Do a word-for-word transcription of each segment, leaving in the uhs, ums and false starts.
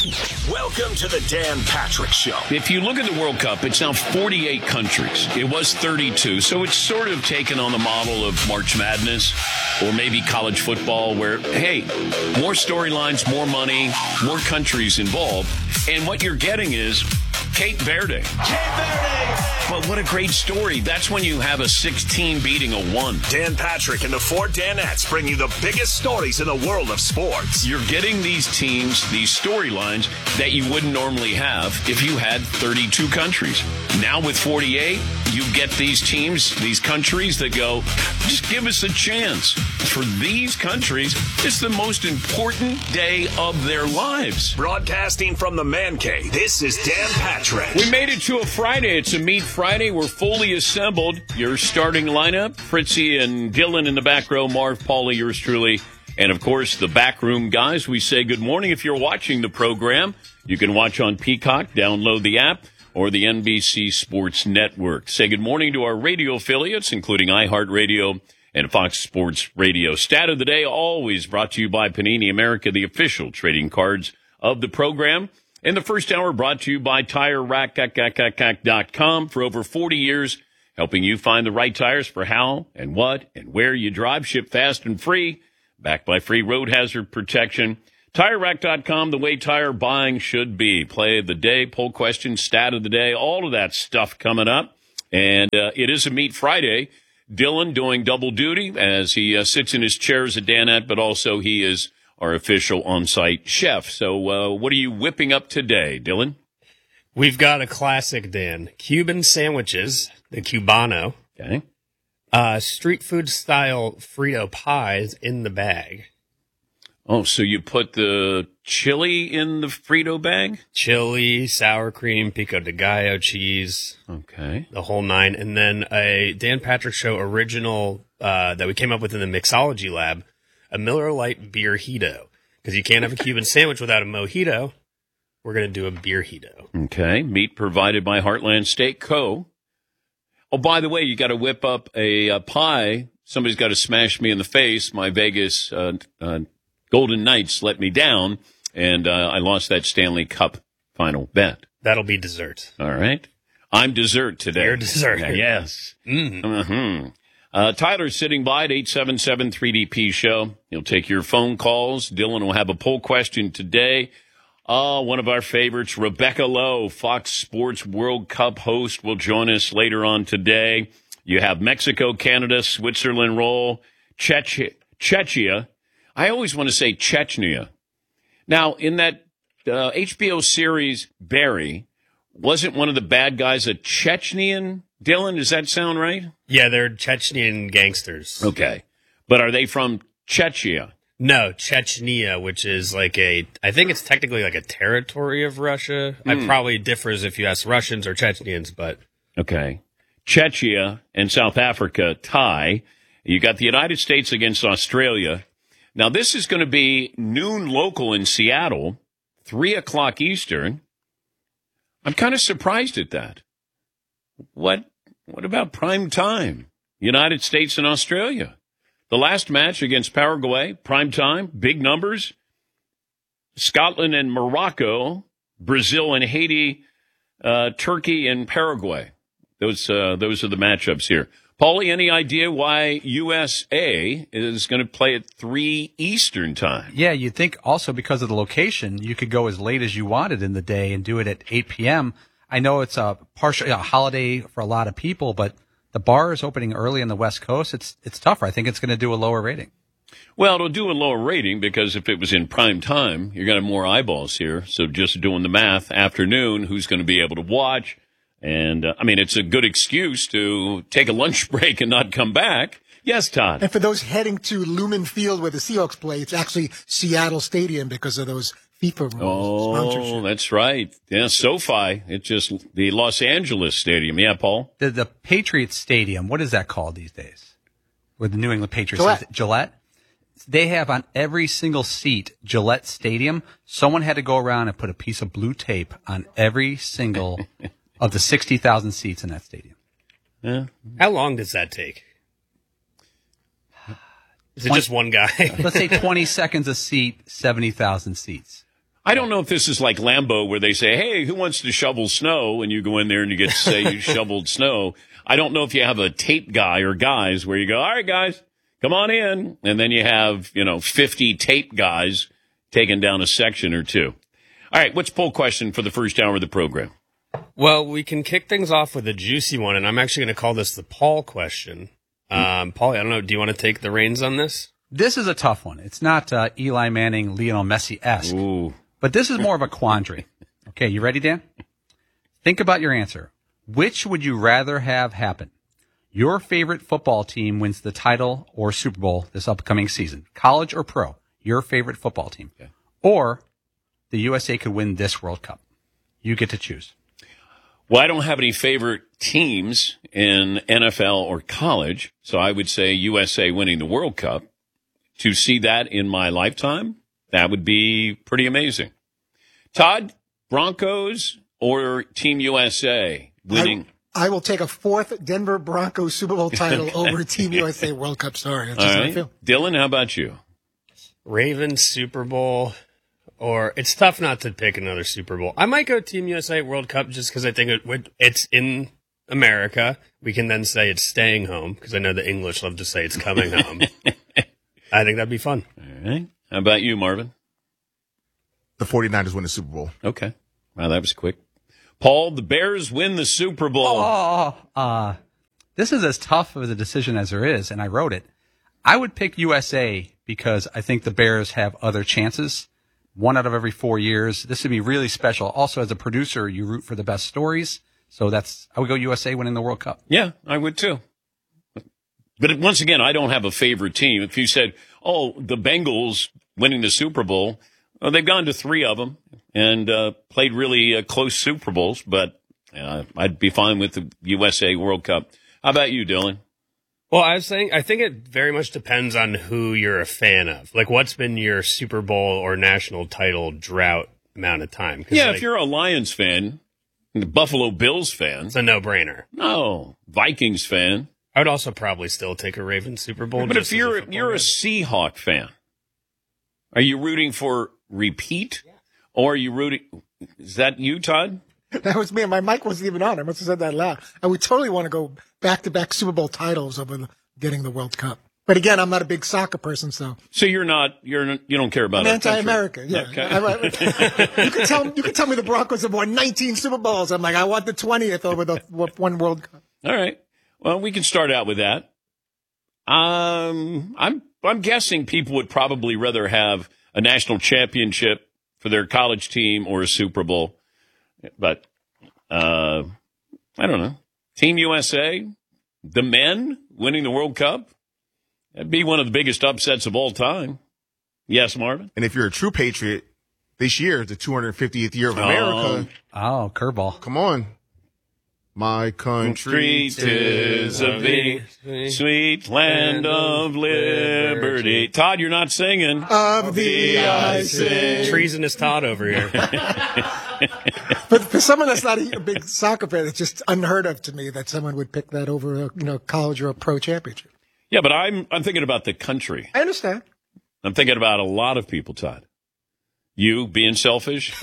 Welcome to the Dan Patrick Show. If you look at the World Cup, it's now forty-eight countries. It was thirty-two, so it's sort of taken on the model of March Madness or maybe college football where, hey, more storylines, more money, more countries involved. And what you're getting is Cape Verde. Cape Verde! But what a great story. That's when you have a sixteen beating a one. Dan Patrick and the four Danettes bring you the biggest stories in the world of sports. You're getting these teams, these storylines that you wouldn't normally have if you had thirty-two countries. Now with forty-eight, you get these teams, these countries that go, just give us a chance. For these countries, it's the most important day of their lives. Broadcasting from the Man Cave, this is Dan Patrick. We made it to a Friday. It's a Meat Friday. We're fully assembled. Your starting lineup, Fritzy and Dylan in the back row, Marv, Paulie, yours truly, and, of course, the backroom guys. We say good morning. If you're watching the program, you can watch on Peacock, download the app, or the N B C Sports Network. Say good morning to our radio affiliates, including iHeartRadio and Fox Sports Radio. Stat of the day, always brought to you by Panini America, the official trading cards of the program. And the first hour brought to you by Tire Rack dot com for over forty years, helping you find the right tires for how and what and where you drive. Ship fast and free, backed by free road hazard protection. Tire Rack dot com, the way tire buying should be. Play of the day, poll question, stat of the day, all of that stuff coming up. And uh, it is a Meat Friday. Dylan doing double duty as he uh, sits in his chair as a Danette, but also he is our official on-site chef. So uh, what are you whipping up today, Dylan? We've got a classic, Dan. Cuban sandwiches, the Cubano. Okay. Uh, street food style Frito pies in the bag. Oh, so you put the chili in the Frito bag? Chili, sour cream, pico de gallo cheese. Okay. The whole nine. And then a Dan Patrick Show original uh, that we came up with in the mixology lab, a Miller Lite Beerhito. Because you can't have a Cuban sandwich without a mojito. We're going to do a Beerhito. Okay. Meat provided by Heartland Steak Co. Oh, by the way, you got to whip up a, a pie. Somebody's got to smash me in the face. My Vegas uh, uh Golden Knights let me down, and uh, I lost that Stanley Cup final bet. That'll be dessert. All right. I'm dessert today. You're dessert. Yeah, yes. Mm-hmm. Mm-hmm. Uh, Tyler's sitting by at eight seven seven three D P show. He'll take your phone calls. Dylan will have a poll question today. Uh, one of our favorites, Rebecca Lowe, Fox Sports World Cup host, will join us later on today. You have Mexico, Canada, Switzerland roll, Czech- Czechia. I always want to say Chechnya. Now, in that uh, H B O series, Barry, wasn't one of the bad guys a Chechnyan? Dylan, does that sound right? Yeah, they're Chechen gangsters. Okay. But are they from Czechia? No, Chechnya, which is like a, I think it's technically like a territory of Russia. Mm. It probably differs if you ask Russians or Chechens, but. Okay. Czechia and South Africa tie. You got the United States against Australia. Now, this is going to be noon local in Seattle, three o'clock Eastern. I'm kind of surprised at that. What What about prime time? United States and Australia. The last match against Paraguay, prime time, big numbers. Scotland and Morocco, Brazil and Haiti, uh, Turkey and Paraguay. Those uh, those are the matchups here. Paulie, any idea why U S A is going to play at three Eastern time? Yeah, you'd think also because of the location, you could go as late as you wanted in the day and do it at eight p.m. I know it's a partial a holiday for a lot of people, but the bar is opening early on the West Coast. It's it's tougher. I think it's going to do a lower rating. Well, it'll do a lower rating because if it was in prime time, you're going to have more eyeballs here. So just doing the math, afternoon, who's going to be able to watch? And, uh, I mean, it's a good excuse to take a lunch break and not come back. Yes, Todd. And for those heading to Lumen Field where the Seahawks play, it's actually Seattle Stadium because of those FIFA rules. Oh, that's right. Yeah, SoFi. It's just the Los Angeles Stadium. Yeah, Paul? The, the Patriots Stadium, what is that called these days? Where the New England Patriots. Gillette. Gillette? They have on every single seat, Gillette Stadium, someone had to go around and put a piece of blue tape on every single of the sixty thousand seats in that stadium. Yeah. How long does that take? Is it just one guy? Let's say twenty seconds a seat, seventy thousand seats. I don't know if this is like Lambeau where they say, hey, who wants to shovel snow? And you go in there and you get to say you shoveled snow. I don't know if you have a tape guy or guys where you go, all right, guys, come on in. And then you have, you know, fifty tape guys taking down a section or two. All right, what's poll question for the first hour of the program? Well, we can kick things off with a juicy one, and I'm actually going to call this the Paul question. Um, Paul, I don't know, do you want to take the reins on this? This is a tough one. It's not uh, Eli Manning, Lionel Messi-esque. Ooh. But this is more of a quandary. Okay, you ready, Dan? Think about your answer. Which would you rather have happen? Your favorite football team wins the title or Super Bowl this upcoming season, college or pro, your favorite football team. Okay. Or the U S A could win this World Cup. You get to choose. Well, I don't have any favorite teams in N F L or college, so I would say U S A winning the World Cup. To see that in my lifetime, that would be pretty amazing. Todd, Broncos or Team U S A winning? I, I will take a fourth Denver Broncos Super Bowl title over Team U S A World Cup story. That's just All how I right. feel. Dylan, how about you? Ravens Super Bowl, or it's tough not to pick another Super Bowl. I might go Team U S A World Cup just because I think it would, it's in America. We can then say it's staying home because I know the English love to say it's coming home. I think that'd be fun. All right. How about you, Marvin? The 49ers win the Super Bowl. Okay. Wow, that was quick. Paul, the Bears win the Super Bowl. Oh, uh, this is as tough of a decision as there is, and I wrote it. I would pick U S A because I think the Bears have other chances. One out of every four years. This would be really special. Also, as a producer, you root for the best stories. So that's, I would go U S A winning the World Cup. Yeah, I would too. But once again, I don't have a favorite team. If you said, oh, the Bengals winning the Super Bowl, well, they've gone to three of them and uh, played really uh, close Super Bowls, but uh, I'd be fine with the U S A World Cup. How about you, Dylan? Well, I was saying, I think it very much depends on who you're a fan of. Like, what's been your Super Bowl or national title drought amount of time? Yeah, like, if you're a Lions fan, the Buffalo Bills fan, it's a no-brainer. no, Vikings fan. I would also probably still take a Ravens Super Bowl. But just if you're as a you're a Seahawk fan, are you rooting for repeat, or are you rooting? Is that you, Todd? That was me, and my mic wasn't even on. I must have said that loud. I would totally want to go back-to-back Super Bowl titles over the, getting the World Cup. But again, I'm not a big soccer person, so So you're not you're not, you don't care about I'm our country. anti-America. Yeah, Okay. I, I, you can tell you can tell me the Broncos have won nineteen Super Bowls. I'm like, I want the twentieth over the one World Cup. All right. Well, we can start out with that. Um, I'm I'm guessing people would probably rather have a national championship for their college team or a Super Bowl, but uh, I don't know. Team U S A, the men winning the World Cup, that'd be one of the biggest upsets of all time. Yes, Marvin. And if you're a true patriot, this year, the two hundred fiftieth year of America. Oh, curveball. Come on. My country, tis of thee, sweet land of liberty. Todd, you're not singing. Of the I sing. treasonous Todd over here. But for someone that's not a big soccer fan, it's just unheard of to me that someone would pick that over a you know college or a pro championship. Yeah, but I'm I'm thinking about the country. I understand. I'm thinking about a lot of people, Todd. You being selfish.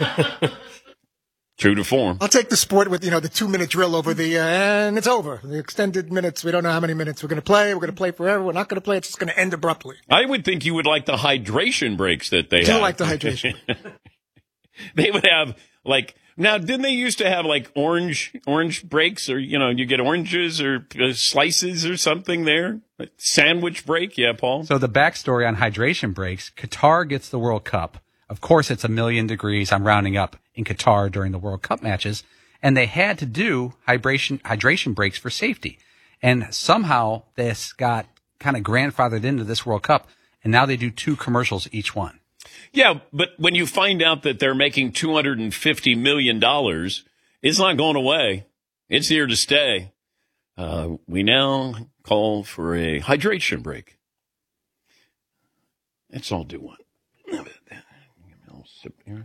True to form. I'll take the sport with, you know, the two-minute drill over the, uh, and it's over. The extended minutes, we don't know how many minutes we're going to play. We're going to play forever. We're not going to play. It's just going to end abruptly. I would think you would like the hydration breaks that they I do have. like the hydration. They would have, like, now, didn't they used to have, like, orange orange breaks? Or, you know, you get oranges or uh, slices or something there? A sandwich break? Yeah, Paul? So the backstory on hydration breaks, Qatar gets the World Cup. Of course, it's a million degrees. I'm rounding up in Qatar during the World Cup matches. And they had to do hydration, hydration breaks for safety. And somehow this got kind of grandfathered into this World Cup. And now they do two commercials each one. Yeah, but when you find out that they're making two hundred fifty million dollars, it's not going away. It's here to stay. Uh, we now call for a hydration break. Let's all do one. I'll sip here.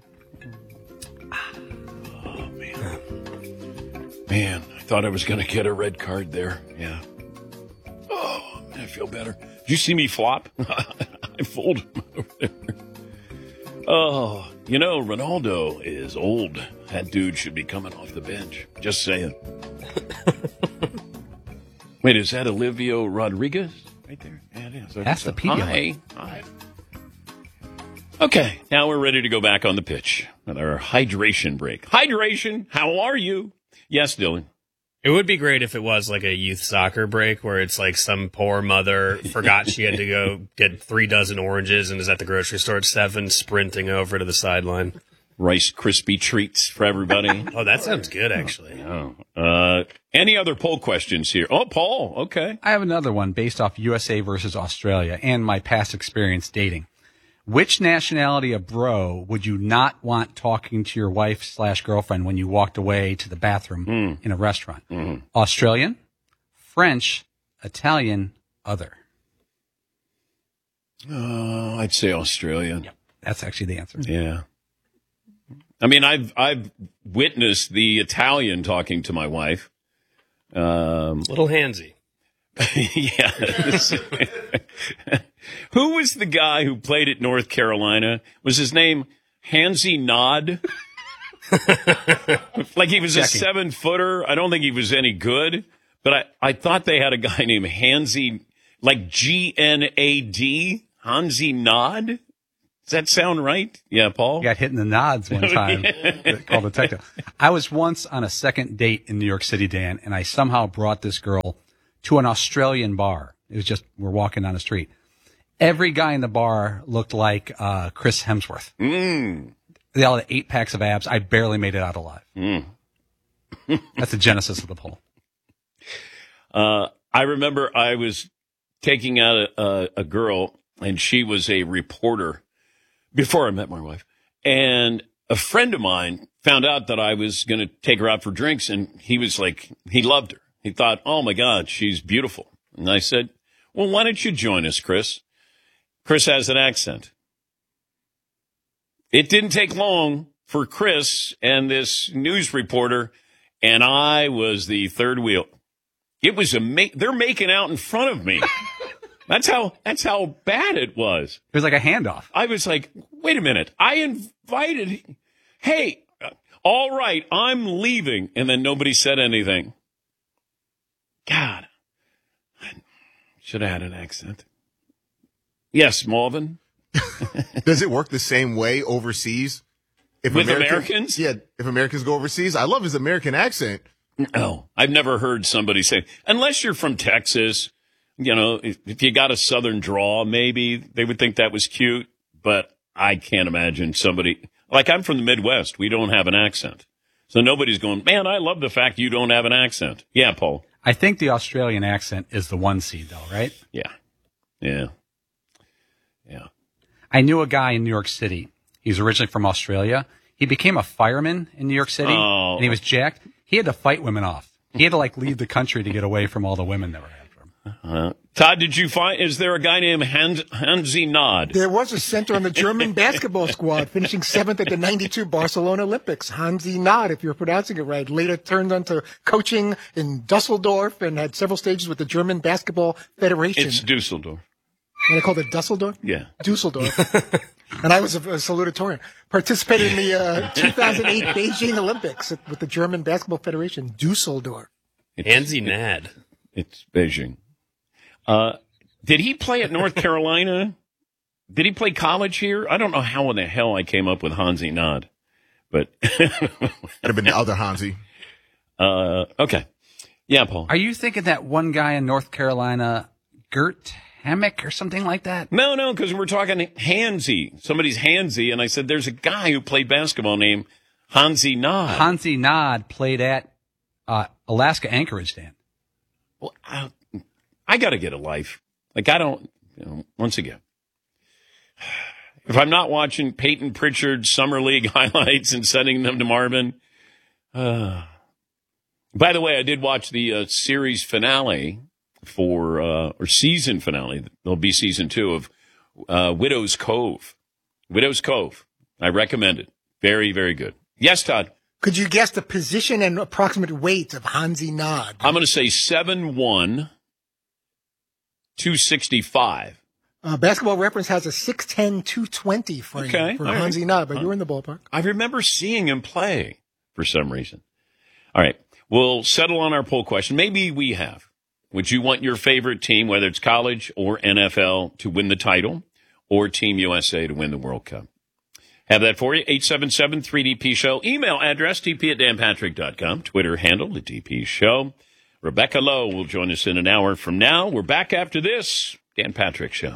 Oh, man. Man, I thought I was going to get a red card there. Yeah. Oh, man, I feel better. Did you see me flop? I folded over there. Oh, You know, Ronaldo is old. That dude should be coming off the bench. Just saying. Wait, is that Olivia Rodriguez? Right there. Yeah, it is. That's the Pedialyte. Hi. Hi. Okay, now we're ready to go back on the pitch with our hydration break. Hydration, how are you? Yes, Dylan. It would be great if it was like a youth soccer break where it's like some poor mother forgot she had to go get three dozen oranges and is at the grocery store at seven, sprinting over to the sideline. Rice Krispie treats for everybody. Oh, that sounds good, actually. Oh. Uh, any other poll questions here? Oh, Paul, okay. I have another one based off U S A versus Australia and my past experience dating. Which nationality of bro would you not want talking to your wife slash girlfriend when you walked away to the bathroom mm. in a restaurant? Mm-hmm. Australian, French, Italian, other. Uh, I'd say Australian. Yep. That's actually the answer. Yeah. I mean, I've I've witnessed the Italian talking to my wife. Um, Little handsy. Yeah. Who was the guy who played at North Carolina? Was his name Hansi Nod? Like he was Checking. a seven footer. I don't think he was any good, but I, I thought they had a guy named Hansi, like G N A D, Hansi Nod. Does that sound right? Yeah, Paul? You got hit in the nods one time. Called detective. I was once on a second date in New York City, Dan, and I somehow brought this girl to an Australian bar. It was just, we're walking down the street. Every guy in the bar looked like uh, Chris Hemsworth. Mm. They all had eight packs of abs. I barely made it out alive. Mm. That's the genesis of the poll. Uh, I remember I was taking out a, a, a girl, and she was a reporter before I met my wife. And a friend of mine found out that I was going to take her out for drinks, and he was like, he loved her. He thought, oh, my God, she's beautiful. And I said, well, why don't you join us, Chris? Chris has an accent. It didn't take long for Chris and this news reporter, and I was the third wheel. It was ama- they're making out in front of me. That's how that's how bad it was. It was like a handoff. I was like, wait a minute. I invited, hey, all right, I'm leaving. And then nobody said anything. God, I should have had an accent. Yes, Marvin. Does it work the same way overseas? If With American, Americans? Yeah, if Americans go overseas. I love his American accent. No, I've never heard somebody say, unless you're from Texas, you know, if, if you got a southern drawl, maybe they would think that was cute. But I can't imagine somebody, like I'm from the Midwest. We don't have an accent. So nobody's going, man, I love the fact you don't have an accent. Yeah, Paul. I think the Australian accent is the one seed, though, right? Yeah. Yeah. Yeah. I knew a guy in New York City. He's originally from Australia. He became a fireman in New York City, oh. and he was jacked. He had to fight women off. He had to, like, leave the country to get away from all the women that were after him. Uh, Todd, did you find, is there a guy named Hans, Hansi Nod? There was a center on the German basketball squad, finishing seventh at the ninety-two Barcelona Olympics. Hansi Nod, if you're pronouncing it right, later turned on to coaching in Dusseldorf and had several stages with the German Basketball Federation. It's Dusseldorf. And they called it Dusseldorf? Yeah. Dusseldorf. And I was a, a salutatorian. Participated in the uh, two thousand eight Beijing Olympics with the German Basketball Federation, Dusseldorf. Hansi Nad. It's Beijing. Uh, did he play at North Carolina? Did he play college here? I don't know how in the hell I came up with Hansi Nod, but that'd have been the other Hansi. Uh, okay, yeah, Paul. Are you thinking that one guy in North Carolina, Gert Hammock or something like that? No, no, because we're talking Hansi. Somebody's Hansi, and I said there's a guy who played basketball named Hansi Nod. Hansi Nod played at uh, Alaska Anchorage, Dan. Well, I, I got to get a life. Like, I don't, you know, once again, if I'm not watching Peyton Pritchard's Summer League highlights and sending them to Marvin. Uh, by the way, I did watch the uh, series finale for, uh, or season finale. There'll be season two of uh, Widow's Cove. Widow's Cove. I recommend it. Very, very good. Yes, Todd. Could you guess the position and approximate weight of Hansi Nod? I'm going to say seven one, two sixty-five. Uh, Basketball Reference has a six ten two twenty frame Okay, for all right. Hansi Nod, but you're in the ballpark. I remember seeing him play for some reason. All right. We'll settle on our poll question. Maybe we have. Would you want your favorite team, whether it's college or N F L, to win the title, or Team U S A to win the World Cup? Have that for you. eight seven seven three D P show. Email address, d p at dan patrick dot com. Twitter handle, the D P Show. Rebecca Lowe will join us in an hour from now. We're back after this. Dan Patrick Show.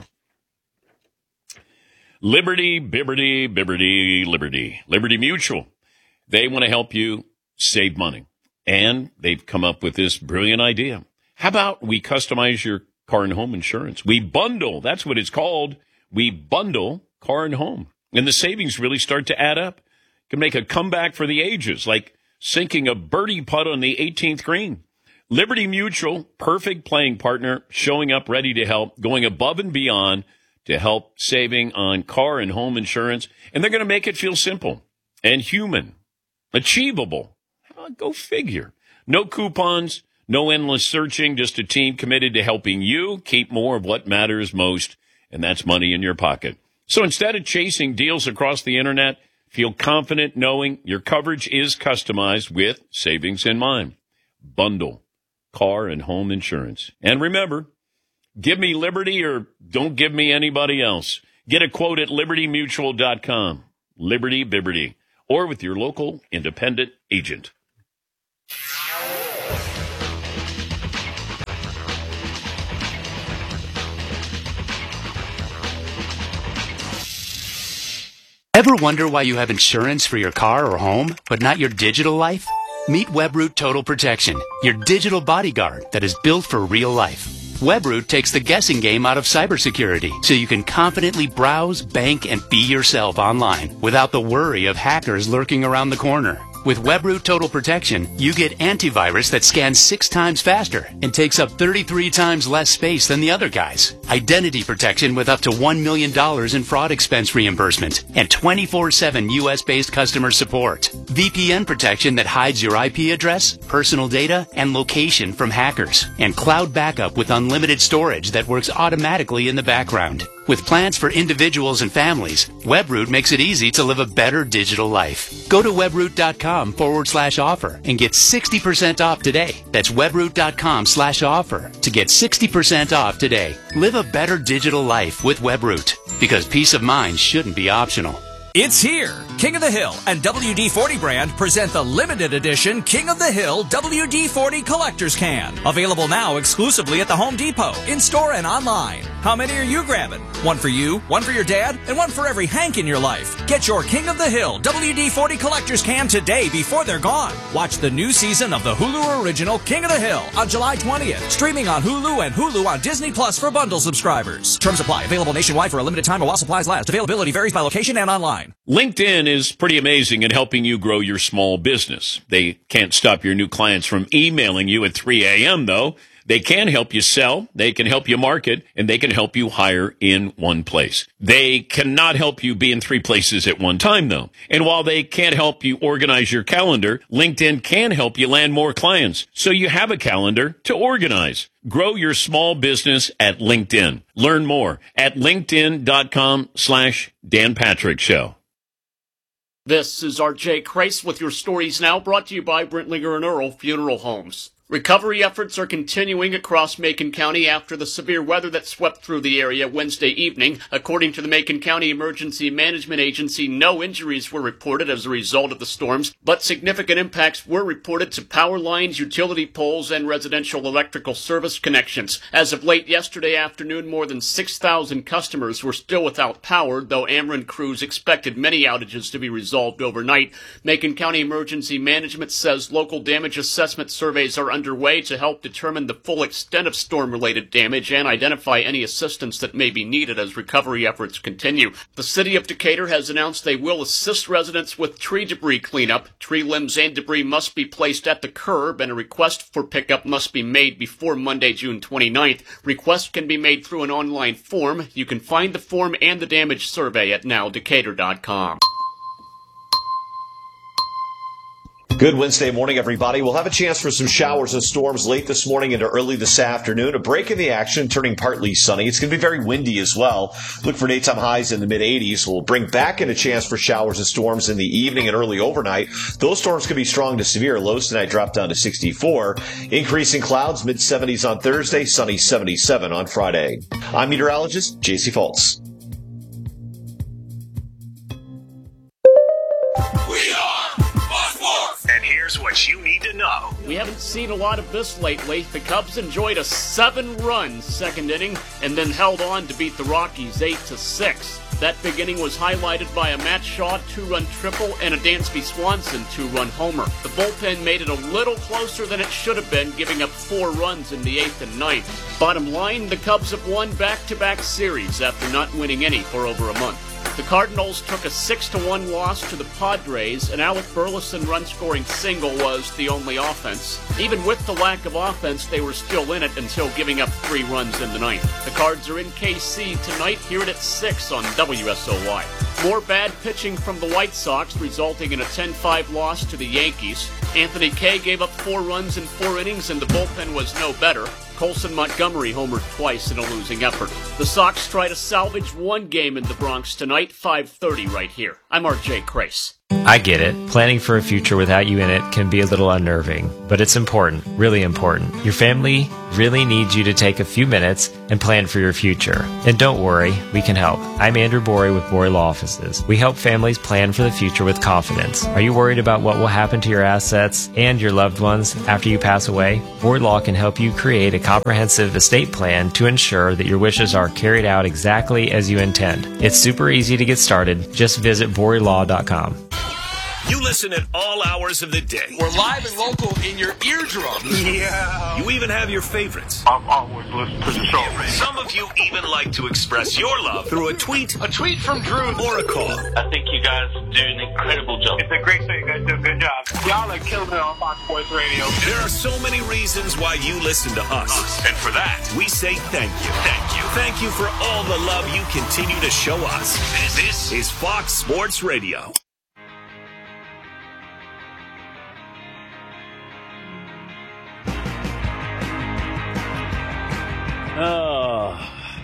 Liberty, Bibberty, Bibberty, Liberty. Liberty Mutual. They want to help you save money. And they've come up with this brilliant idea. How about we customize your car and home insurance? We bundle. That's what it's called. We bundle car and home. And the savings really start to add up. You can make a comeback for the ages, like sinking a birdie putt on the eighteenth green. Liberty Mutual, perfect playing partner, showing up ready to help, going above and beyond to help saving on car and home insurance. And they're going to make it feel simple and human, achievable. Go figure. No coupons, no endless searching, just a team committed to helping you keep more of what matters most, and that's money in your pocket. So instead of chasing deals across the internet, feel confident knowing your coverage is customized with savings in mind. Bundle car and home insurance. And remember, give me Liberty or don't give me anybody else. Get a quote at liberty mutual dot com. Liberty Bibberty. Or with your local independent agent. Ever wonder why you have insurance for your car or home, but not your digital life? Meet Webroot Total Protection, your digital bodyguard that is built for real life. Webroot takes the guessing game out of cybersecurity, so you can confidently browse, bank, and be yourself online without the worry of hackers lurking around the corner. With Webroot Total Protection, you get antivirus that scans six times faster and takes up thirty-three times less space than the other guys. Identity protection with up to one million dollars in fraud expense reimbursement and twenty-four seven U S-based customer support. V P N protection that hides your I P address, personal data, and location from hackers. And cloud backup with unlimited storage that works automatically in the background. With plans for individuals and families, Webroot makes it easy to live a better digital life. Go to webroot.com forward slash offer and get sixty percent off today. That's webroot.com slash offer to get sixty percent off today. Live a better digital life with Webroot, because peace of mind shouldn't be optional. It's here. King of the Hill and W D forty brand present the limited edition King of the Hill W D forty Collector's Can. Available now exclusively at the Home Depot, in-store and online. How many are you grabbing? One for you, one for your dad, and one for every Hank in your life. Get your King of the Hill W D forty Collector's Can today before they're gone. Watch the new season of the Hulu original King of the Hill on July twentieth. Streaming on Hulu and Hulu on Disney Plus for bundle subscribers. Terms apply. Available nationwide for a limited time while supplies last. Availability varies by location and online. LinkedIn is pretty amazing at helping you grow your small business. They can't stop your new clients from emailing you at three a.m., though. They can help you sell, they can help you market, and they can help you hire in one place. They cannot help you be in three places at one time, though. And while they can't help you organize your calendar, LinkedIn can help you land more clients, so you have a calendar to organize. Grow your small business at LinkedIn. Learn more at linkedin.com slash Dan Patrick Show. This is R J Kreis with your stories now, brought to you by Brentlinger and Earl Funeral Homes. Recovery efforts are continuing across Macon County after the severe weather that swept through the area Wednesday evening. According to the Macon County Emergency Management Agency, no injuries were reported as a result of the storms, but significant impacts were reported to power lines, utility poles, and residential electrical service connections. As of late yesterday afternoon, more than six thousand customers were still without power, though Ameren crews expected many outages to be resolved overnight. Macon County Emergency Management says local damage assessment surveys are underway to help determine the full extent of storm-related damage and identify any assistance that may be needed as recovery efforts continue. The city of Decatur has announced they will assist residents with tree debris cleanup. Tree limbs and debris must be placed at the curb, and a request for pickup must be made before Monday, June twenty-ninth. Requests can be made through an online form. You can find the form and the damage survey at now decatur dot com. Good Wednesday morning, everybody. We'll have a chance for some showers and storms late this morning into early this afternoon. A break in the action, turning partly sunny. It's going to be very windy as well. Look for daytime highs in the mid eighties. We'll bring back in a chance for showers and storms in the evening and early overnight. Those storms could be strong to severe. Lows tonight drop down to sixty-four. Increasing clouds, mid seventies on Thursday, sunny seventy-seven on Friday. I'm meteorologist J C Fultz. Here's what you need to know. We haven't seen a lot of this lately. The Cubs enjoyed a seven-run second inning and then held on to beat the Rockies eight to six. That beginning was highlighted by a Matt Shaw two-run triple and a Dansby Swanson two-run homer. The bullpen made it a little closer than it should have been, giving up four runs in the eighth and ninth. Bottom line, the Cubs have won back-to-back series after not winning any for over a month. The Cardinals took a six to one loss to the Padres, and Alec Burleson run-scoring single was the only offense. Even with the lack of offense, they were still in it until giving up three runs in the ninth. The Cards are in K C tonight, here at six on W S O Y. More bad pitching from the White Sox, resulting in a ten five loss to the Yankees. Anthony Kay gave up four runs in four innings, and the bullpen was no better. Colson Montgomery homered twice in a losing effort. The Sox try to salvage one game in the Bronx tonight, five thirty right here. I'm R J Crace. I get it. Planning for a future without you in it can be a little unnerving, but it's important, really important. Your family really needs you to take a few minutes and plan for your future. And don't worry, we can help. I'm Andrew Borey with Borey Law Offices. We help families plan for the future with confidence. Are you worried about what will happen to your assets and your loved ones after you pass away? Borey Law can help you create a comprehensive estate plan to ensure that your wishes are carried out exactly as you intend. It's super easy to get started. Just visit borey law dot com. You listen at all hours of the day. We're live and local in your eardrums. Yeah. You even have your favorites. I've always listened to the show. Some of you even like to express your love through a tweet, a tweet from Drew, or a call. I think you guys do an incredible job. It's a great show. You guys do a good job. Y'all are killing it on Fox Sports Radio. There are so many reasons why you listen to us. And for that, we say thank you. Thank you. Thank you for all the love you continue to show us. This is Fox Sports Radio. Uh,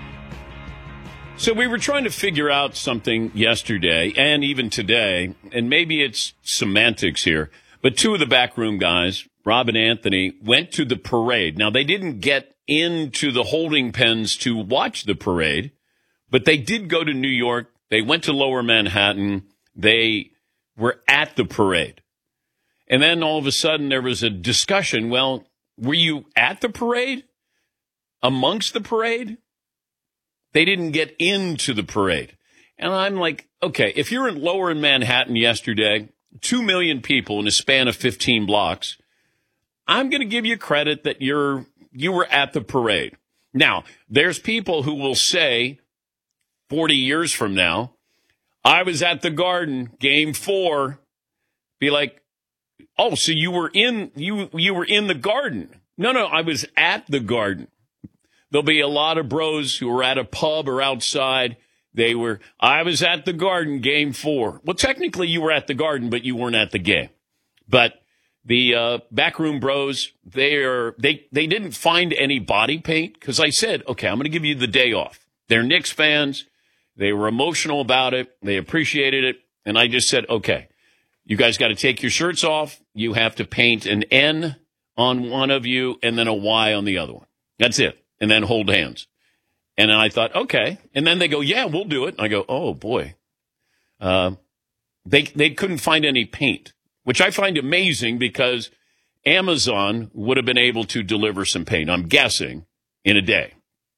so we were trying to figure out something yesterday and even today, and maybe it's semantics here, but two of the backroom guys, Rob and Anthony, went to the parade. Now, they didn't get into the holding pens to watch the parade, but they did go to New York. They went to Lower Manhattan. They were at the parade. And then all of a sudden there was a discussion. Well, were you at the parade? Amongst the parade? They didn't get into the parade. And I'm like, okay, if you're in Lower Manhattan yesterday, two million people in a span of fifteen blocks, I'm going to give you credit that you're you were at the parade. Now, there's people who will say forty years from now, I was at the Garden, game four. Be like, oh, so you were in you you were in the Garden. No, no, I was at the Garden. There'll be a lot of bros who were at a pub or outside. They were, I was at the Garden, game four. Well, technically you were at the Garden, but you weren't at the game. But the uh, backroom bros, they are they they didn't find any body paint because I said, okay, I'm going to give you the day off. They're Knicks fans. They were emotional about it. They appreciated it. And I just said, okay, you guys got to take your shirts off. You have to paint an N on one of you and then a Y on the other one. That's it. And then hold hands. And then I thought, okay. And then they go, yeah, we'll do it. And I go, oh, boy. Uh, they they couldn't find any paint, which I find amazing because Amazon would have been able to deliver some paint, I'm guessing, in a day.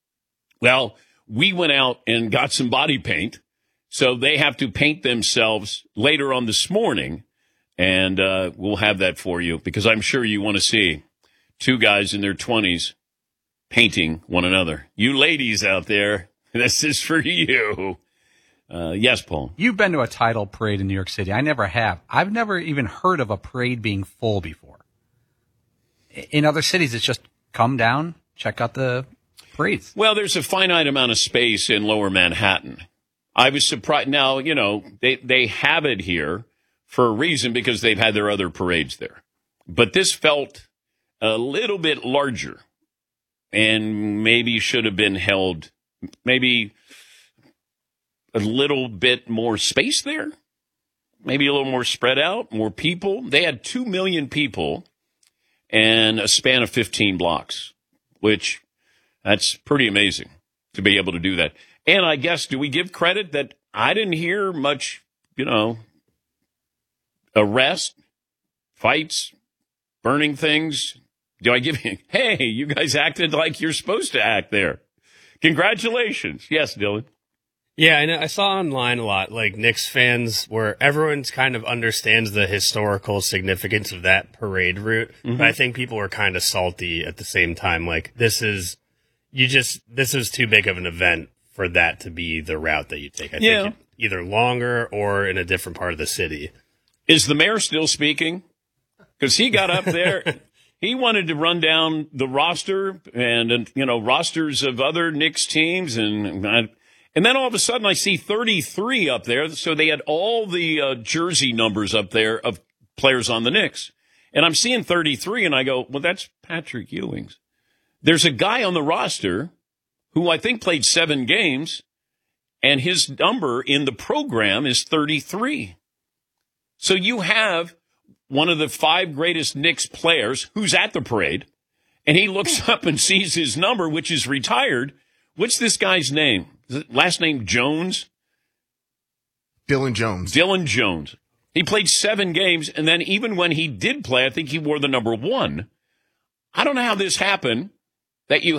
Well, we went out and got some body paint, so they have to paint themselves later on this morning, and uh, we'll have that for you because I'm sure you want to see two guys in their twenties painting one another. You ladies out there, this is for you. Uh, yes, Paul. You've been to a title parade in New York City. I never have. I've never even heard of a parade being full before. In other cities, it's just come down, check out the parades. Well, there's a finite amount of space in Lower Manhattan. I was surprised. Now, you know, they, they have it here for a reason, because they've had their other parades there. But this felt a little bit larger and maybe should have been held maybe a little bit more space there, maybe a little more spread out, more people. They had two million people and a span of fifteen blocks, which that's pretty amazing to be able to do that. And I guess, do we give credit that I didn't hear much, you know, arrest, fights, burning things? Do I give you, hey, you guys acted like you're supposed to act there. Congratulations. Yes, Dylan. Yeah, I know. I saw online a lot, like Knicks fans, where everyone's kind of understands the historical significance of that parade route. Mm-hmm. But I think people were kind of salty at the same time. Like, this is, you just, this is too big of an event for that to be the route that you take. I yeah. think either longer or in a different part of the city. Is the mayor still speaking? Because he got up there. He wanted to run down the roster and, you know, rosters of other Knicks teams. And and then all of a sudden I see thirty-three up there. So they had all the uh, jersey numbers up there of players on the Knicks. And I'm seeing thirty-three, and I go, well, that's Patrick Ewing's. There's a guy on the roster who I think played seven games, and his number in the program is thirty-three. So you have one of the five greatest Knicks players who's at the parade, and he looks up and sees his number, which is retired. What's this guy's name? Is it last name Jones? Dylan Jones. Dylan Jones. He played seven games, and then even when he did play, I think he wore the number one. I don't know how this happened, that you